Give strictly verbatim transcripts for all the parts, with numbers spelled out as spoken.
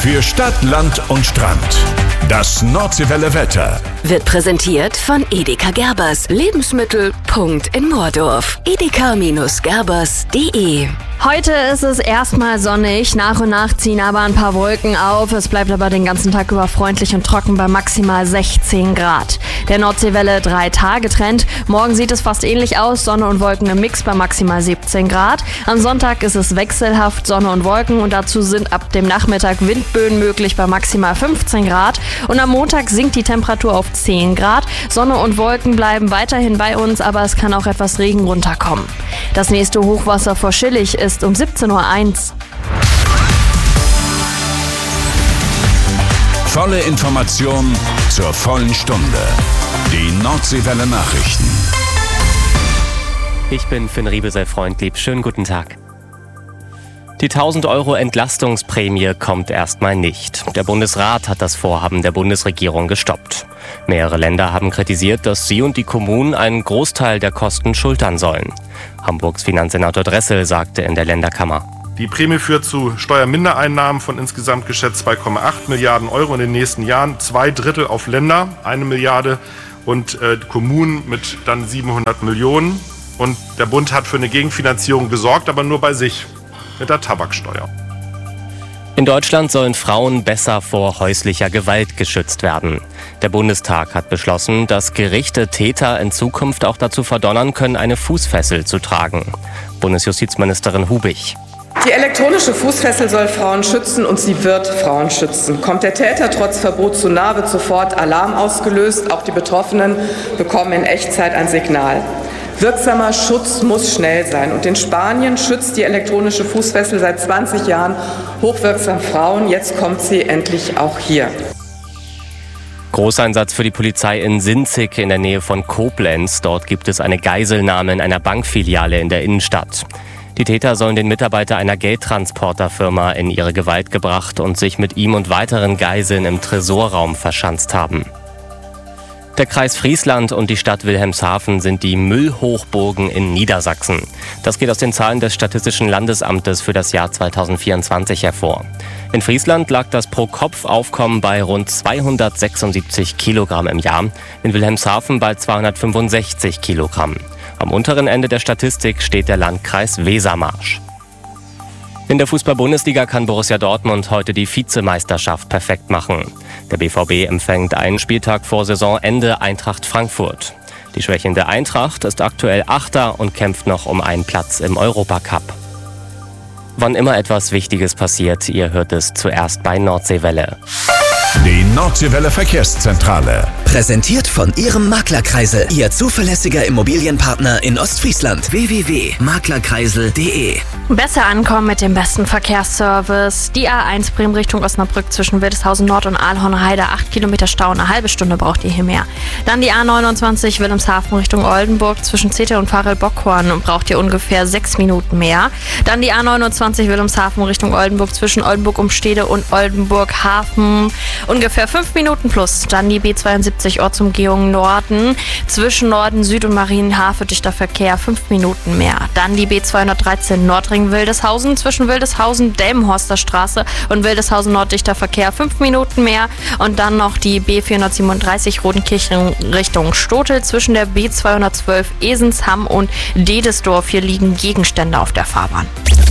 Für Stadt, Land und Strand. Das Nordseewelle Wetter wird präsentiert von Edeka Gerbers. Lebensmittel. Punkt in Moordorf. edeka Gerbers punkt de. Heute ist es erstmal sonnig, nach und nach ziehen aber ein paar Wolken auf. Es bleibt aber den ganzen Tag über freundlich und trocken bei maximal sechzehn Grad. Der Nordseewelle drei Tage Trend. Morgen sieht es fast ähnlich aus, Sonne und Wolken im Mix bei maximal siebzehn Grad. Am Sonntag ist es wechselhaft Sonne und Wolken und dazu sind ab dem Nachmittag Windböen möglich bei maximal fünfzehn Grad. Und am Montag sinkt die Temperatur auf zehn Grad. Sonne und Wolken bleiben weiterhin bei uns, aber es kann auch etwas Regen runterkommen. Das nächste Hochwasser vor Schillig ist um siebzehn Uhr eins. Volle Information zur vollen Stunde. Die Nordseewelle Nachrichten. Ich bin Finn Riebesel-Freundlieb. Schönen guten Tag. Die tausend Euro Entlastungsprämie kommt erstmal nicht. Der Bundesrat hat das Vorhaben der Bundesregierung gestoppt. Mehrere Länder haben kritisiert, dass sie und die Kommunen einen Großteil der Kosten schultern sollen. Hamburgs Finanzsenator Dressel sagte in der Länderkammer: Die Prämie führt zu Steuermindereinnahmen von insgesamt geschätzt zwei Komma acht Milliarden Euro in den nächsten Jahren. Zwei Drittel auf Länder, eine Milliarde und äh, Kommunen mit dann siebenhundert Millionen. Und der Bund hat für eine Gegenfinanzierung gesorgt, aber nur bei sich, mit der Tabaksteuer. In Deutschland sollen Frauen besser vor häuslicher Gewalt geschützt werden. Der Bundestag hat beschlossen, dass Gerichte Täter in Zukunft auch dazu verdonnern können, eine Fußfessel zu tragen. Bundesjustizministerin Hubig: Die elektronische Fußfessel soll Frauen schützen und sie wird Frauen schützen. Kommt der Täter trotz Verbot zu nah, wird sofort Alarm ausgelöst. Auch die Betroffenen bekommen in Echtzeit ein Signal. Wirksamer Schutz muss schnell sein. Und in Spanien schützt die elektronische Fußfessel seit zwanzig Jahren hochwirksam Frauen. Jetzt kommt sie endlich auch hier. Großeinsatz für die Polizei in Sinzig in der Nähe von Koblenz. Dort gibt es eine Geiselnahme in einer Bankfiliale in der Innenstadt. Die Täter sollen den Mitarbeiter einer Geldtransporterfirma in ihre Gewalt gebracht und sich mit ihm und weiteren Geiseln im Tresorraum verschanzt haben. Der Kreis Friesland und die Stadt Wilhelmshaven sind die Müllhochburgen in Niedersachsen. Das geht aus den Zahlen des Statistischen Landesamtes für das Jahr zweitausendvierundzwanzig hervor. In Friesland lag das Pro-Kopf-Aufkommen bei rund zweihundertsechsundsiebzig Kilogramm im Jahr, in Wilhelmshaven bei zweihundertfünfundsechzig Kilogramm. Am unteren Ende der Statistik steht der Landkreis Wesermarsch. In der Fußball-Bundesliga kann Borussia Dortmund heute die Vizemeisterschaft perfekt machen. Der B V B empfängt einen Spieltag vor Saisonende Eintracht Frankfurt. Die schwächelnde Eintracht ist aktuell Achter und kämpft noch um einen Platz im Europacup. Wann immer etwas Wichtiges passiert, ihr hört es zuerst bei Nordseewelle. Die Nordseewelle Verkehrszentrale. Präsentiert von Ihrem Maklerkreisel. Ihr zuverlässiger Immobilienpartner in Ostfriesland. w w w punkt maklerkreisel punkt de. Besser ankommen mit dem besten Verkehrsservice. Die A eins Bremen Richtung Osnabrück zwischen Wildeshausen Nord und Aalhorn-Heide. acht Kilometer Stau, eine halbe Stunde braucht ihr hier mehr. Dann die A neunundzwanzig Wilhelmshaven Richtung Oldenburg zwischen Zetel und Farel-Bockhorn braucht ihr ungefähr sechs Minuten mehr. Dann die A neunundzwanzig Wilhelmshaven Richtung Oldenburg zwischen Oldenburg-Umstede und Oldenburg-Hafen. Ungefähr fünf Minuten plus. Dann die B zweiundsiebzig Ortsumgehung Norden zwischen Norden, Süd und Marienhafen dichter Verkehr, fünf Minuten mehr. Dann die B zweihundertdreizehn Nordring Wildeshausen zwischen Wildeshausen, Delmenhorster Straße und Wildeshausen Nord dichter Verkehr, fünf Minuten mehr. Und dann noch die B vierhundertsiebenunddreißig Rodenkirchen Richtung Stotel zwischen der B zweihundertzwölf Esensham und Dedesdorf. Hier liegen Gegenstände auf der Fahrbahn.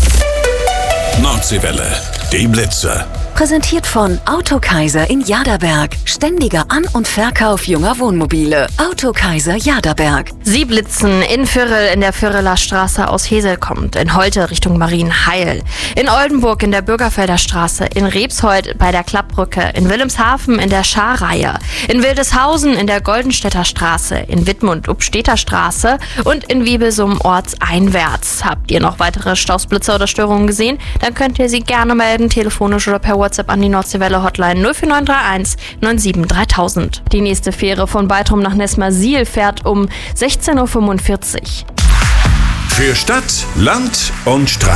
Nordseewelle, die Blitze. Präsentiert von Autokaiser in Jaderberg. Ständiger An- und Verkauf junger Wohnmobile. Autokaiser Jaderberg. Sie blitzen in Firrel in der Firreler Straße aus Hesel kommt, in Holte Richtung Marienheil, in Oldenburg in der Bürgerfelder Straße, in Rebshold bei der Klappbrücke, in Wilhelmshaven in der Scharreihe, in Wildeshausen in der Goldenstädter Straße, in Wittmund Upstädter Straße und in Wiebelsum ortseinwärts. Habt ihr noch weitere Stausblitzer oder Störungen gesehen? Dann könnt ihr sie gerne melden, telefonisch oder per WhatsApp an die Nordseewelle Hotline null vier neun drei eins neun sieben dreitausend. Die nächste Fähre von Baltrum nach Nesmersiel fährt um sechzehn Uhr fünfundvierzig. Für Stadt, Land und Strand.